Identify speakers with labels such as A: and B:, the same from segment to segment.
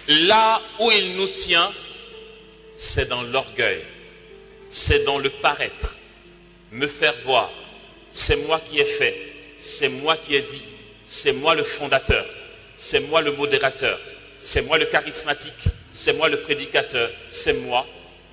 A: Là où il nous tient, c'est dans l'orgueil, c'est dans le paraître, me faire voir. C'est moi qui ai fait, c'est moi qui ai dit, c'est moi le fondateur, c'est moi le modérateur, c'est moi le charismatique, c'est moi le prédicateur, c'est moi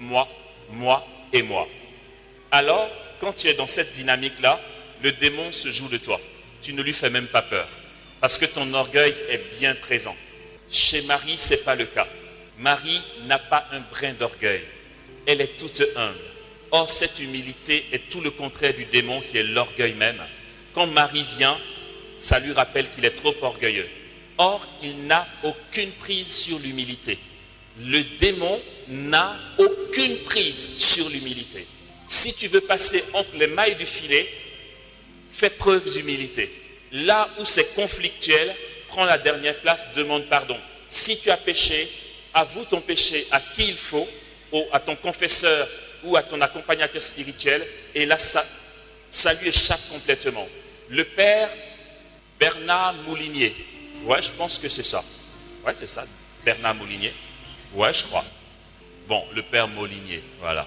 A: et moi. Alors, quand tu es dans cette dynamique-là, le démon se joue de toi. Tu ne lui fais même pas peur, parce que ton orgueil est bien présent. Chez Marie, ce n'est pas le cas. Marie n'a pas un brin d'orgueil. Elle est toute humble. Or, cette humilité est tout le contraire du démon qui est l'orgueil même. Quand Marie vient, ça lui rappelle qu'il est trop orgueilleux. Or, il n'a aucune prise sur l'humilité. Le démon n'a aucune prise sur l'humilité. Si tu veux passer entre les mailles du filet, fais preuve d'humilité. Là où c'est conflictuel, prends la dernière place, demande pardon. Si tu as péché, avoue ton péché à qui il faut, à ton confesseur ou à ton accompagnateur spirituel, et là, ça lui échappe complètement. Le père Bernard Moulinier, ouais, je pense que c'est ça. Ouais, c'est ça, Bernard Moulinier. Ouais, je crois. Bon, le père Moulinier, voilà.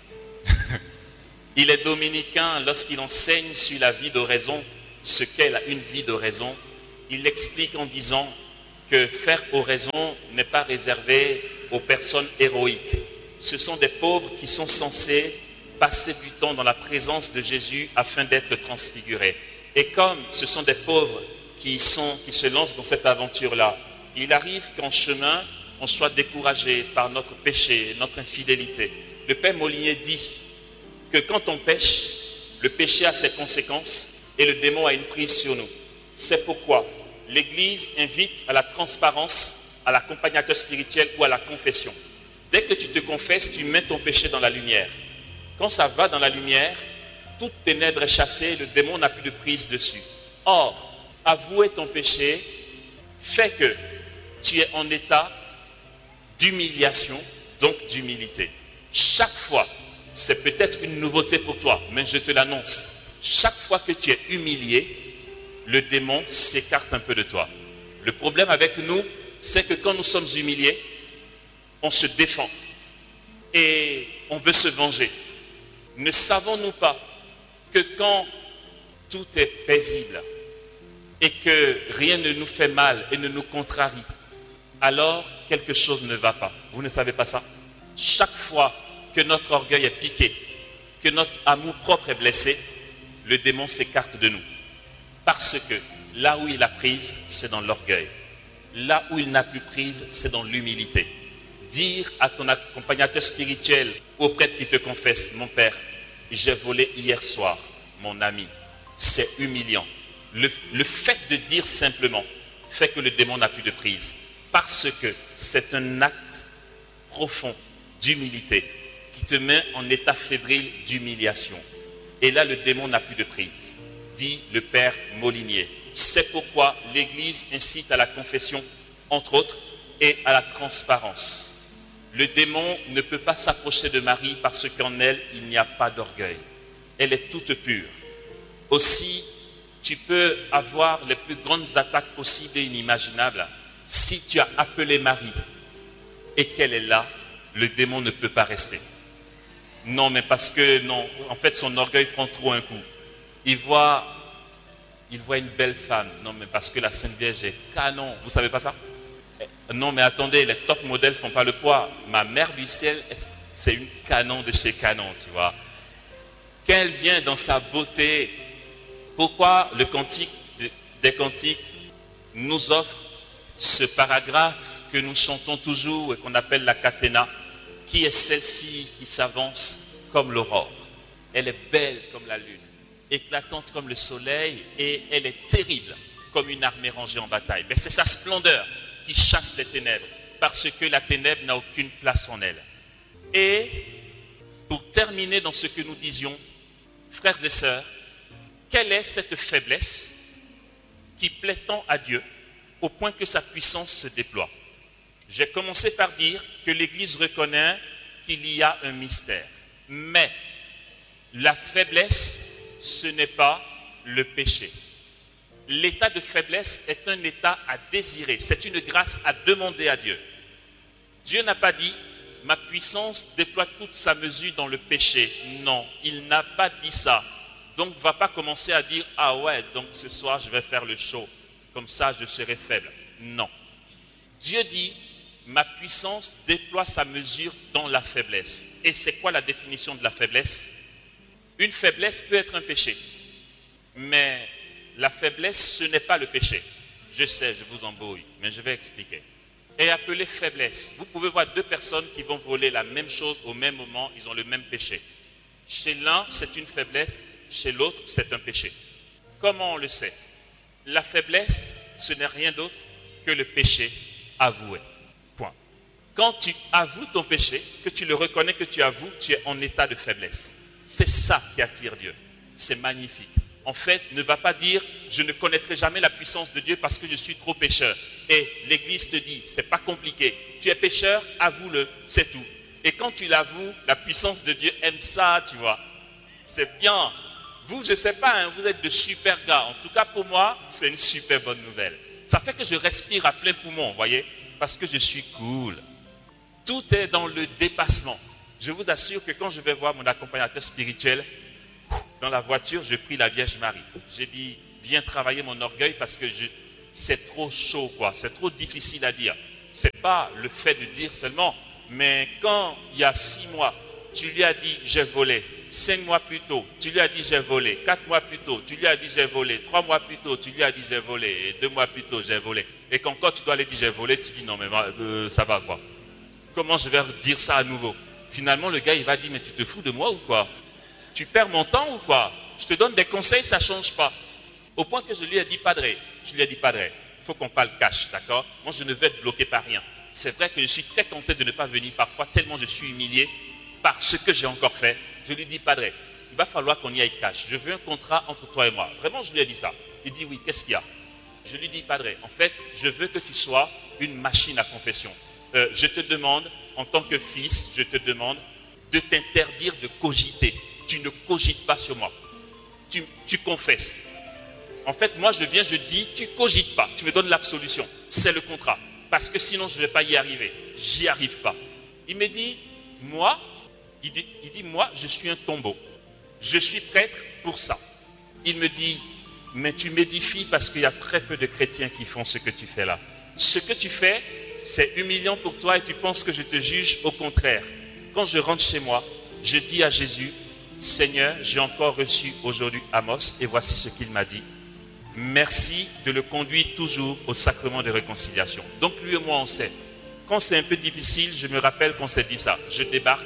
A: Il est dominicain. Lorsqu'il enseigne sur la vie d'oraison, ce qu'est une vie d'oraison, il l'explique en disant que faire oraison n'est pas réservé aux personnes héroïques. Ce sont des pauvres qui sont censés passer du temps dans la présence de Jésus afin d'être transfigurés. Et comme ce sont des pauvres qui se lancent dans cette aventure-là, il arrive qu'en chemin, on soit découragé par notre péché, notre infidélité. Le père Molinier dit que quand on pêche, le péché a ses conséquences et le démon a une prise sur nous. C'est pourquoi l'Église invite à la transparence, à l'accompagnateur spirituel ou à la confession. Dès que tu te confesses, tu mets ton péché dans la lumière. Quand ça va dans la lumière, toute ténèbre est chassée, le démon n'a plus de prise dessus. Or, avouer ton péché fait que tu es en état d'humiliation, donc d'humilité. Chaque fois, c'est peut-être une nouveauté pour toi, mais je te l'annonce. Chaque fois que tu es humilié, le démon s'écarte un peu de toi. Le problème avec nous, c'est que quand nous sommes humiliés, on se défend et on veut se venger. Ne savons-nous pas que quand tout est paisible et que rien ne nous fait mal et ne nous contrarie, alors quelque chose ne va pas? Vous ne savez pas ça? Chaque fois que notre orgueil est piqué, que notre amour propre est blessé, le démon s'écarte de nous. Parce que là où il a prise, c'est dans l'orgueil. Là où il n'a plus prise, c'est dans l'humilité. Dire à ton accompagnateur spirituel, au prêtre qui te confesse, mon père, j'ai volé hier soir, mon ami, c'est humiliant. Le fait de dire simplement fait que le démon n'a plus de prise. Parce que c'est un acte profond d'humilité qui te met en état fébrile d'humiliation. Et là, le démon n'a plus de prise, dit le père Molinier. C'est pourquoi l'Église incite à la confession, entre autres, et à la transparence. Le démon ne peut pas s'approcher de Marie parce qu'en elle, il n'y a pas d'orgueil. Elle est toute pure. Aussi, tu peux avoir les plus grandes attaques possibles et inimaginables. Si tu as appelé Marie et qu'elle est là, le démon ne peut pas rester. Non, mais parce que, non, en fait, son orgueil prend trop un coup. Il voit une belle femme. Non, mais parce que la Sainte Vierge est canon. Vous ne savez pas ça? Non, mais attendez, les top modèles ne font pas le poids. Ma mère du ciel, c'est une canon de chez canon, tu vois. Qu'elle vient dans sa beauté. Pourquoi le cantique des cantiques nous offre ce paragraphe que nous chantons toujours et qu'on appelle la catena, qui est celle-ci qui s'avance comme l'aurore. Elle est belle comme la lune, éclatante comme le soleil, et elle est terrible comme une armée rangée en bataille. Mais c'est sa splendeur qui chasse les ténèbres, parce que la ténèbre n'a aucune place en elle. Et pour terminer dans ce que nous disions, frères et sœurs, quelle est cette faiblesse qui plaît tant à Dieu au point que sa puissance se déploie? J'ai commencé par dire que l'Église reconnaît qu'il y a un mystère. Mais la faiblesse, ce n'est pas le péché. L'état de faiblesse est un état à désirer. C'est une grâce à demander à Dieu. Dieu n'a pas dit, ma puissance déploie toute sa mesure dans le péché. Non, il n'a pas dit ça. Donc, ne va pas commencer à dire, ah ouais, donc ce soir, je vais faire le show. Comme ça, je serai faible. Non. Dieu dit, ma puissance déploie sa mesure dans la faiblesse. Et c'est quoi la définition de la faiblesse? Une faiblesse peut être un péché. Mais la faiblesse, ce n'est pas le péché. Je sais, je vous embrouille, mais je vais expliquer. Est appelée faiblesse. Vous pouvez voir deux personnes qui vont voler la même chose au même moment, ils ont le même péché. Chez l'un, c'est une faiblesse, chez l'autre, c'est un péché. Comment on le sait? La faiblesse, ce n'est rien d'autre que le péché avoué. Point. Quand tu avoues ton péché, que tu le reconnais, que tu avoues, tu es en état de faiblesse. C'est ça qui attire Dieu. C'est magnifique. En fait, ne va pas dire, je ne connaîtrai jamais la puissance de Dieu parce que je suis trop pécheur. Et l'Église te dit, c'est pas compliqué. Tu es pécheur, avoue-le, c'est tout. Et quand tu l'avoues, la puissance de Dieu aime ça, tu vois. C'est bien. Vous, je ne sais pas, hein, vous êtes de super gars. En tout cas, pour moi, c'est une super bonne nouvelle. Ça fait que je respire à plein poumon, vous voyez, parce que je suis cool. Tout est dans le dépassement. Je vous assure que quand je vais voir mon accompagnateur spirituel, dans la voiture, je prie la Vierge Marie. J'ai dit, viens travailler mon orgueil parce que c'est trop chaud, quoi. C'est trop difficile à dire. Ce n'est pas le fait de dire seulement, mais quand il y a 6 mois, tu lui as dit, j'ai volé. 5 mois plus tôt, tu lui as dit, j'ai volé. 4 mois plus tôt, tu lui as dit, j'ai volé. 3 mois plus tôt, tu lui as dit, j'ai volé. Et 2 mois plus tôt, j'ai volé. Et qu'encore tu dois aller dire, j'ai volé, tu dis, non, mais ça va, quoi. Comment je vais dire ça à nouveau? Finalement, le gars, il va dire, mais tu te fous de moi ou quoi? Tu perds mon temps ou quoi? Je te donne des conseils, ça ne change pas. Au point que je lui ai dit, padre, il faut qu'on parle cash, d'accord? Moi, je ne vais être bloqué par rien. C'est vrai que je suis très tenté de ne pas venir parfois, tellement je suis humilié par ce que j'ai encore fait. Je lui dis, padre, il va falloir qu'on y aille cash. Je veux un contrat entre toi et moi. Vraiment, je lui ai dit ça. Il dit, oui, qu'est-ce qu'il y a? Je lui dis, padre, en fait, je veux que tu sois une machine à confession. Je te demande, en tant que fils, je te demande de t'interdire de cogiter. Tu ne cogites pas sur moi. Tu confesses. En fait, moi, je viens, je dis, tu cogites pas. Tu me donnes l'absolution. C'est le contrat. Parce que sinon, je ne vais pas y arriver. J'y arrive pas. Il me dit, moi, il dit, moi, je suis un tombeau. Je suis prêtre pour ça. Il me dit, mais tu m'édifies parce qu'il y a très peu de chrétiens qui font ce que tu fais là. Ce que tu fais, c'est humiliant pour toi et tu penses que je te juge. Au contraire. Quand je rentre chez moi, je dis à Jésus, Seigneur, j'ai encore reçu aujourd'hui Amos et voici ce qu'il m'a dit. Merci de le conduire toujours au sacrement de réconciliation. Donc lui et moi, on sait. Quand c'est un peu difficile, je me rappelle qu'on s'est dit ça. Je débarque,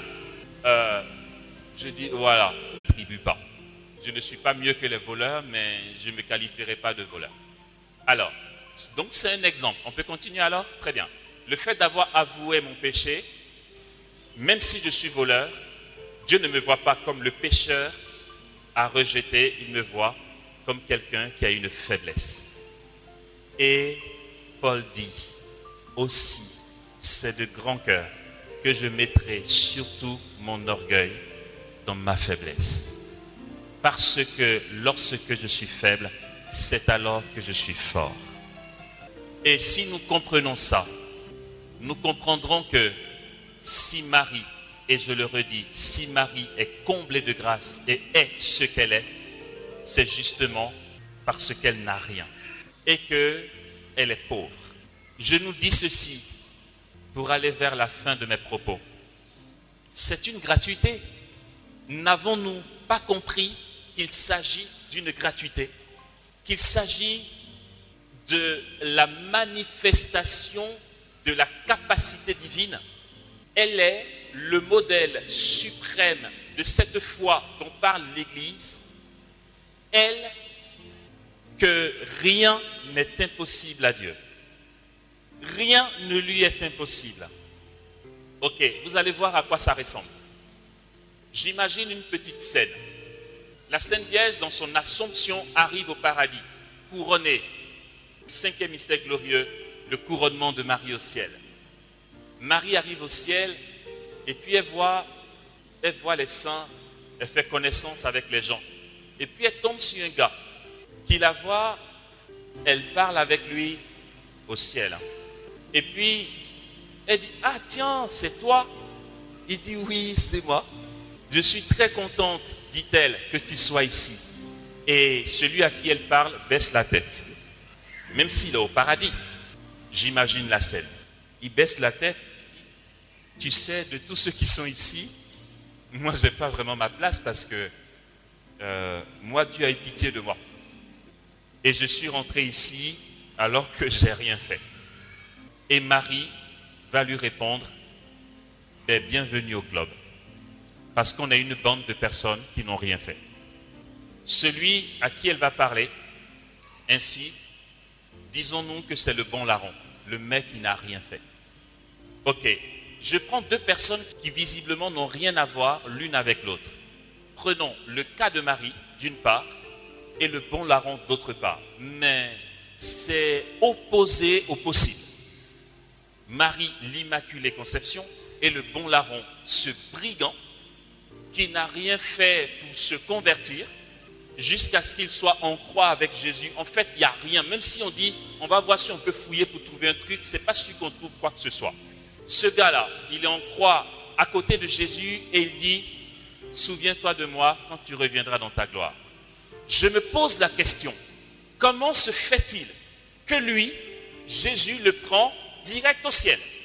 A: je dis, voilà, je ne tribue pas. Je ne suis pas mieux que les voleurs, mais je ne me qualifierai pas de voleur. Alors, donc c'est un exemple. On peut continuer alors? Très bien. Le fait d'avoir avoué mon péché, même si je suis voleur, Dieu ne me voit pas comme le pécheur à rejeter, il me voit comme quelqu'un qui a une faiblesse. Et Paul dit aussi, c'est de grand cœur que je mettrai surtout mon orgueil dans ma faiblesse. Parce que lorsque je suis faible, c'est alors que je suis fort. Et si nous comprenons ça, nous comprendrons que si Marie, et je le redis, si Marie est comblée de grâce et est ce qu'elle est, c'est justement parce qu'elle n'a rien et qu'elle est pauvre. Je nous dis ceci pour aller vers la fin de mes propos. C'est une gratuité. N'avons-nous pas compris qu'il s'agit d'une gratuité, qu'il s'agit de la manifestation de la capacité divine? Elle est le modèle suprême de cette foi dont parle l'Église. Elle, que rien n'est impossible à Dieu. Rien ne lui est impossible. Ok, vous allez voir à quoi ça ressemble. J'imagine une petite scène. La Sainte Vierge, dans son Assomption, arrive au paradis, couronnée. Le 5e mystère glorieux, le couronnement de Marie au ciel. Marie arrive au ciel et puis elle voit les saints, elle fait connaissance avec les gens. Et puis elle tombe sur un gars qui la voit, elle parle avec lui au ciel. Et puis Elle dit, ah tiens, c'est toi? Il dit, oui, c'est moi. Je suis très contente, dit-elle, que tu sois ici. Et celui à qui elle parle baisse la tête. Même s'il est au paradis, j'imagine la scène. Il baisse la tête. Tu sais, de tous ceux qui sont ici, moi, je n'ai pas vraiment ma place parce que moi, Dieu a eu pitié de moi. Et je suis rentré ici alors que j'ai rien fait. Et Marie va lui répondre, ben, bienvenue au club. Parce qu'on a une bande de personnes qui n'ont rien fait. Celui à qui elle va parler, ainsi, disons-nous que c'est le bon larron, le mec qui n'a rien fait. Ok, je prends deux personnes qui visiblement n'ont rien à voir l'une avec l'autre. Prenons le cas de Marie, d'une part, et le bon larron d'autre part. Mais c'est opposé au possible. Marie, l'Immaculée Conception, et le bon larron, ce brigand, qui n'a rien fait pour se convertir, jusqu'à ce qu'il soit en croix avec Jésus. En fait, il n'y a rien. Même si on dit, on va voir si on peut fouiller pour trouver un truc, ce n'est pas sûr qu'on trouve quoi que ce soit. Ce gars-là, il est en croix à côté de Jésus et il dit, souviens-toi de moi quand tu reviendras dans ta gloire. Je me pose la question, comment se fait-il que lui, Jésus, le prend direct au ciel?